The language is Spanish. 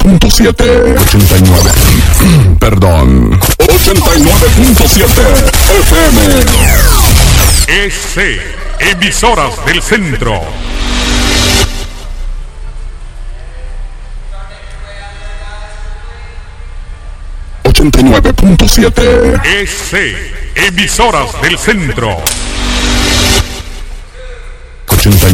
89.7. 89. Perdón. 89.7 FM. EC, emisoras del centro. EC, emisoras del centro. 89.7.